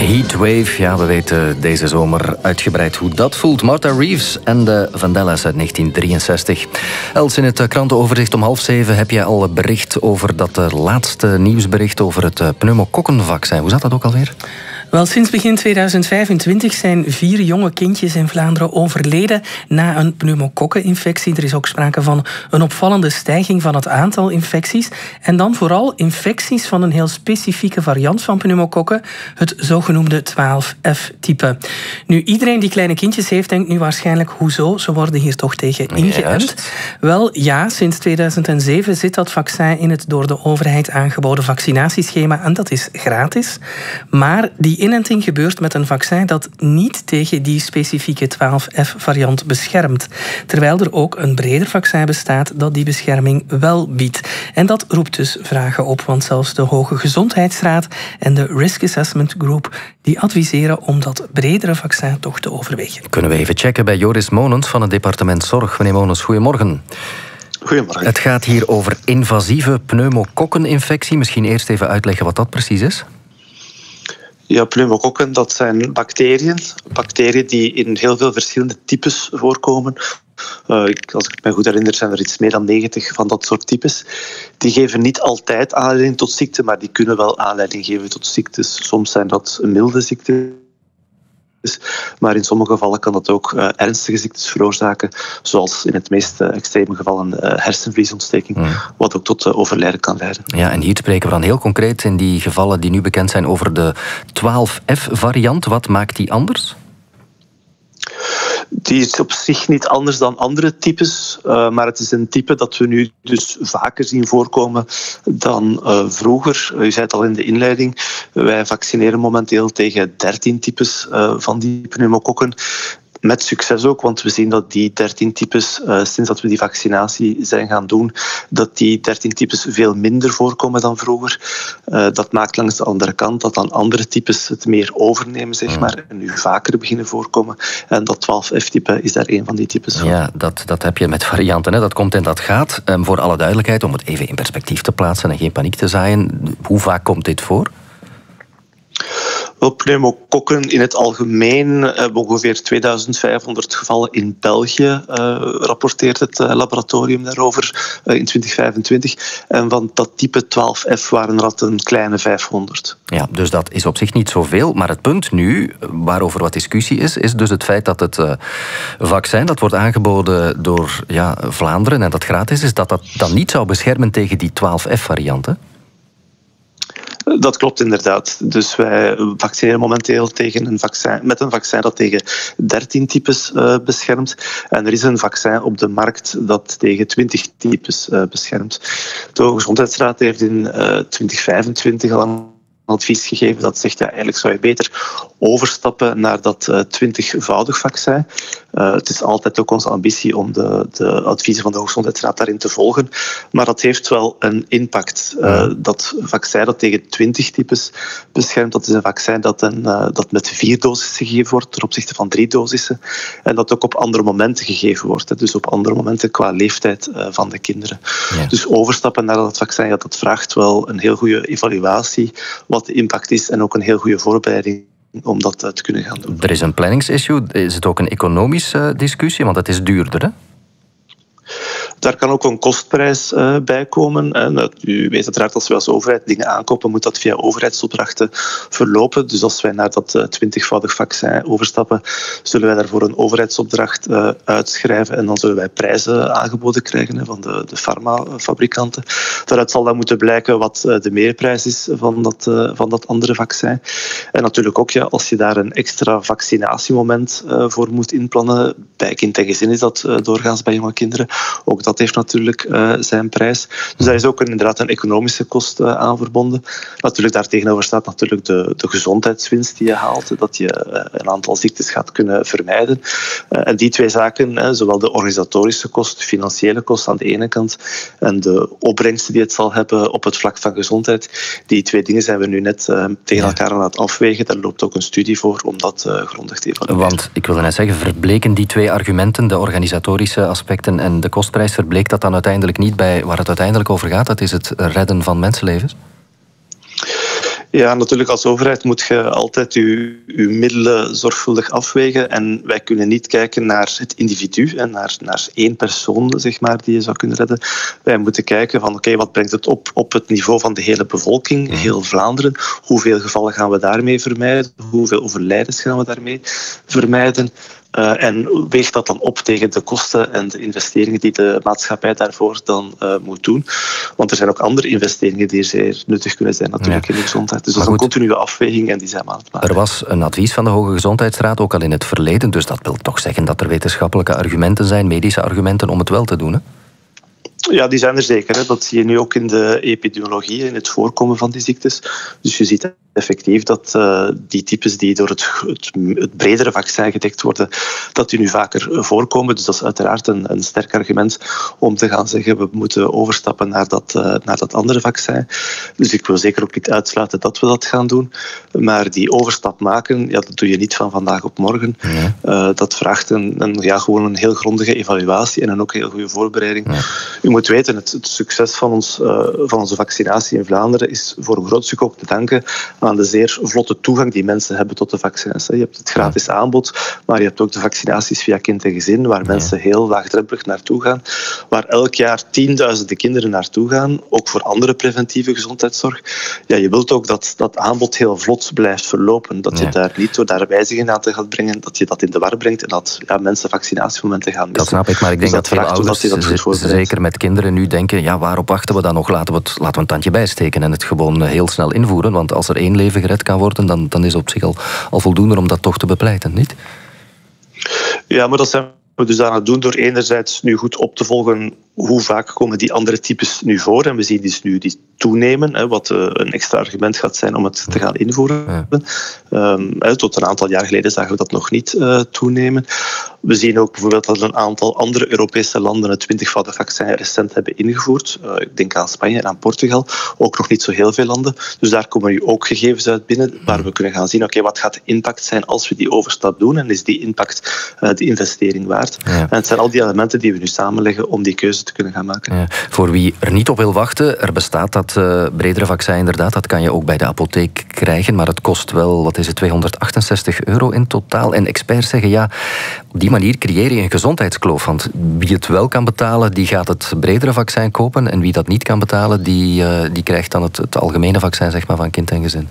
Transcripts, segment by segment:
Heatwave, ja, we weten deze zomer uitgebreid hoe dat voelt. Martha Reeves en de Vandellas uit 1963. Els, in het krantenoverzicht om 6:30 heb je al bericht over dat laatste nieuwsbericht over het pneumokokkenvaccin. Hoe zat dat ook alweer? Wel, sinds begin 2025 zijn 4 jonge kindjes in Vlaanderen overleden na een pneumokokkeninfectie. Er is ook sprake van een opvallende stijging van het aantal infecties. En dan vooral infecties van een heel specifieke variant van pneumokokken, het zogenoemde 12F-type. Nu, iedereen die kleine kindjes heeft, denkt nu waarschijnlijk, hoezo? Ze worden hier toch tegen ingeënt? Wel, ja, sinds 2007 zit dat vaccin in het door de overheid aangeboden vaccinatieschema en dat is gratis. Maar die inenting gebeurt met een vaccin dat niet tegen die specifieke 12F-variant beschermt. Terwijl er ook een breder vaccin bestaat dat die bescherming wel biedt. En dat roept dus vragen op, want zelfs de Hoge Gezondheidsraad en de Risk Assessment Group die adviseren om dat bredere vaccin toch te overwegen. Kunnen we even checken bij Joris Monens van het departement Zorg. Meneer Monens, goedemorgen. Goedemorgen. Het gaat hier over invasieve pneumokokkeninfectie. Misschien eerst even uitleggen wat dat precies is. Ja, pneumokokken, dat zijn bacteriën. Bacteriën die in heel veel verschillende types voorkomen. Als ik me goed herinner, zijn er iets meer dan 90 van dat soort types. Die geven niet altijd aanleiding tot ziekte, maar die kunnen wel aanleiding geven tot ziektes. Soms zijn dat milde ziektes, maar in sommige gevallen kan dat ook ernstige ziektes veroorzaken, zoals in het meest extreme geval een hersenvliesontsteking, wat ook tot overlijden kan leiden. Ja, en hier spreken we dan heel concreet in die gevallen die nu bekend zijn over de 12F-variant. Wat maakt die anders? Die is op zich niet anders dan andere types, maar het is een type dat we nu dus vaker zien voorkomen dan vroeger. U zei het al in de inleiding, wij vaccineren momenteel tegen 13 types van die pneumokokken. Met succes ook, want we zien dat die 13 types, sinds dat we die vaccinatie zijn gaan doen, dat die 13 types veel minder voorkomen dan vroeger. Dat maakt langs de andere kant dat dan andere types het meer overnemen, zeg maar, en nu vaker beginnen voorkomen. En dat 12F-type is daar een van die types van. Ja, dat heb je met varianten, hè. Dat komt en dat gaat. Voor alle duidelijkheid, om het even in perspectief te plaatsen en geen paniek te zaaien, hoe vaak komt dit voor? Wel, pneumokokken in het algemeen hebben ongeveer 2500 gevallen in België, rapporteert het laboratorium daarover in 2025. En van dat type 12F waren dat een kleine 500. Ja, dus dat is op zich niet zoveel. Maar het punt nu, waarover wat discussie is dus het feit dat het vaccin dat wordt aangeboden door Vlaanderen en dat gratis is, dat dan niet zou beschermen tegen die 12F-varianten. Dat klopt inderdaad. Dus wij vaccineren momenteel met een vaccin dat tegen 13 types beschermt. En er is een vaccin op de markt dat tegen 20 types beschermt. De Hoge Gezondheidsraad heeft in 2025 al een advies gegeven dat zegt, eigenlijk zou je beter overstappen naar dat 20-voudig vaccin. Het is altijd ook onze ambitie om de adviezen van de Hoge Gezondheidsraad daarin te volgen. Maar dat heeft wel een impact. Dat vaccin dat tegen 20 types beschermt, dat is een vaccin dat met 4 dosissen gegeven wordt ten opzichte van 3 dosissen. En dat ook op andere momenten gegeven wordt. Dus op andere momenten qua leeftijd van de kinderen. Ja. Dus overstappen naar dat vaccin, dat vraagt wel een heel goede evaluatie wat de impact is en ook een heel goede voorbereiding om dat te kunnen gaan doen. Er is een planningsissue. Is het ook een economische discussie? Want het is duurder, hè? Daar kan ook een kostprijs bij komen. U weet uiteraard, als we als overheid dingen aankopen, moet dat via overheidsopdrachten verlopen. Dus als wij naar dat 20-voudig vaccin overstappen, zullen wij daarvoor een overheidsopdracht uitschrijven en dan zullen wij prijzen aangeboden krijgen van de farmafabrikanten. Daaruit zal dan moeten blijken wat de meerprijs is van dat andere vaccin. En natuurlijk ook, als je daar een extra vaccinatiemoment voor moet inplannen, bij kind en gezin is dat doorgaans bij jonge kinderen. Ook dat heeft natuurlijk zijn prijs. Dus daar is ook inderdaad een economische kost aan verbonden. Natuurlijk daartegenover staat natuurlijk de gezondheidswinst die je haalt, dat je een aantal ziektes gaat kunnen vermijden. En die twee zaken, zowel de organisatorische kost, de financiële kost aan de ene kant en de opbrengsten die het zal hebben op het vlak van gezondheid, die twee dingen zijn we nu net tegen elkaar aan het afwegen. Daar loopt ook een studie voor om dat grondig te evalueren. Want ik wilde net zeggen, verbleken die twee argumenten, de organisatorische aspecten en de kostprijs, verbleek dat dan uiteindelijk niet bij waar het uiteindelijk over gaat? Dat is het redden van mensenlevens? Ja, natuurlijk als overheid moet je altijd je middelen zorgvuldig afwegen. En wij kunnen niet kijken naar het individu en naar één persoon, zeg maar, die je zou kunnen redden. Wij moeten kijken van oké, wat brengt het op het niveau van de hele bevolking, heel Vlaanderen? Hoeveel gevallen gaan we daarmee vermijden? Hoeveel overlijdens gaan we daarmee vermijden? En weegt dat dan op tegen de kosten en de investeringen die de maatschappij daarvoor dan moet doen. Want er zijn ook andere investeringen die zeer nuttig kunnen zijn natuurlijk in de gezondheid. Dus dat is een continue afweging en die zijn we aan het maken. Er was een advies van de Hoge Gezondheidsraad, ook al in het verleden. Dus dat wil toch zeggen dat er wetenschappelijke argumenten zijn, medische argumenten om het wel te doen, hè? Ja, die zijn er zeker. Hè. Dat zie je nu ook in de epidemiologie, in het voorkomen van die ziektes. Dus je ziet effectief dat die types die door het bredere vaccin gedekt worden, dat die nu vaker voorkomen. Dus dat is uiteraard een sterk argument om te gaan zeggen we moeten overstappen naar dat andere vaccin. Dus ik wil zeker ook niet uitsluiten dat we dat gaan doen. Maar die overstap maken, ja, dat doe je niet van vandaag op morgen. Ja. Dat vraagt gewoon een heel grondige evaluatie en een ook heel goede voorbereiding. Ja. U moet weten, het succes van onze vaccinatie in Vlaanderen is voor een groot stuk ook te danken aan de zeer vlotte toegang die mensen hebben tot de vaccins. Je hebt het gratis aanbod, maar je hebt ook de vaccinaties via kind en gezin, waar mensen heel laagdrempelig naartoe gaan, waar elk jaar tienduizenden kinderen naartoe gaan, ook voor andere preventieve gezondheidszorg. Ja, je wilt ook dat aanbod heel vlot blijft verlopen, dat je daar niet door daar wijzigingen aan te gaan brengen, dat je dat in de war brengt en dat mensen vaccinatiemomenten gaan missen. Dat snap ik, maar ik denk dat veel ouders, zeker met kinderen, nu denken, ja, waarop wachten we dan nog? Laten we een tandje bijsteken en het gewoon heel snel invoeren, want als er één leven gered kan worden, dan is het op zich al voldoende om dat toch te bepleiten, niet? Ja, maar dat zijn we dus aan het doen door enerzijds nu goed op te volgen hoe vaak komen die andere types nu voor. En we zien dus nu die toenemen, wat een extra argument gaat zijn om het te gaan invoeren. Ja. Tot een aantal jaar geleden zagen we dat nog niet toenemen. We zien ook bijvoorbeeld dat een aantal andere Europese landen het 20-voudig vaccin recent hebben ingevoerd. Ik denk aan Spanje en aan Portugal. Ook nog niet zo heel veel landen. Dus daar komen nu ook gegevens uit binnen waar we kunnen gaan zien, wat gaat de impact zijn als we die overstap doen? En is die impact de investering waard? Ja. En het zijn al die elementen die we nu samenleggen om die keuze te kunnen gaan maken. Ja. Voor wie er niet op wil wachten, er bestaat dat bredere vaccin inderdaad. Dat kan je ook bij de apotheek krijgen, maar het kost wel, wat is het, €268 in totaal. En experts zeggen, ja, op die manier creëer je een gezondheidskloof. Want wie het wel kan betalen, die gaat het bredere vaccin kopen. En wie dat niet kan betalen, die krijgt dan het algemene vaccin, zeg maar, van kind en gezin.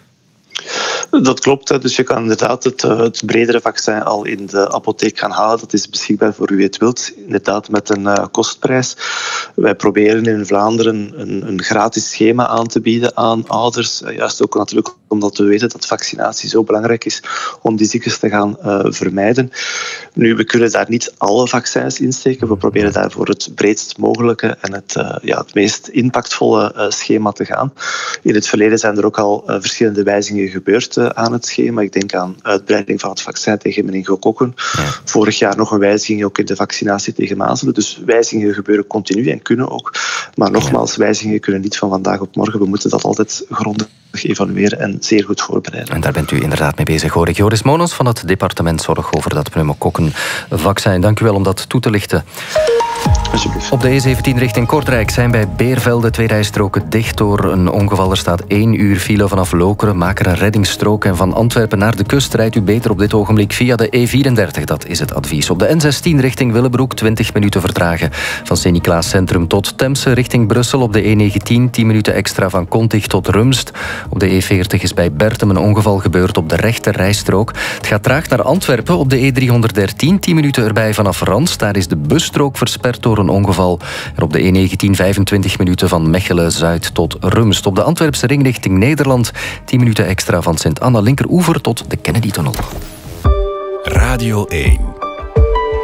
Dat klopt. Dus je kan inderdaad het bredere vaccin al in de apotheek gaan halen. Dat is beschikbaar voor wie het wilt. Inderdaad met een kostprijs. Wij proberen in Vlaanderen een gratis schema aan te bieden aan ouders. Juist ook natuurlijk omdat we weten dat vaccinatie zo belangrijk is om die ziektes te gaan vermijden. Nu, we kunnen daar niet alle vaccins insteken. We proberen daarvoor het breedst mogelijke en het meest impactvolle schema te gaan. In het verleden zijn er ook al verschillende wijzigingen gebeurd aan het schema. Ik denk aan uitbreiding van het vaccin tegen meningokokken. Ja. Vorig jaar nog een wijziging ook in de vaccinatie tegen mazelen. Dus wijzigingen gebeuren continu en kunnen ook. Maar nogmaals, wijzigingen kunnen niet van vandaag op morgen. We moeten dat altijd grondig evalueren en zeer goed voorbereiden. En daar bent u inderdaad mee bezig, hoor ik. Joris Monens van het departement Zorg over dat pneumokokkenvaccin. Dank u wel om dat toe te lichten. Op de E17 richting Kortrijk zijn bij Beervelde 2 rijstroken dicht door een ongeval. Er staat 1 uur file vanaf Lokeren. Maak er een reddingsstrook. En van Antwerpen naar de kust rijdt u beter op dit ogenblik via de E34. Dat is het advies. Op de N16 richting Willebroek 20 minuten vertragen. Van Sint-Niklaas Centrum tot Temse richting Brussel. Op de E19 10 minuten extra van Kontig tot Rumst. Op de E40 is bij Bertem een ongeval gebeurd op de rechter rijstrook. Het gaat traag naar Antwerpen. Op de E313 10 minuten erbij vanaf Rans. Daar is de busstrook versperd door een ongeval. En op de E19 25 minuten van Mechelen-Zuid tot Rumst. Op de Antwerpse ring richting Nederland 10 minuten extra van Sint-Anna linkeroever tot de Kennedy-tunnel. Radio 1.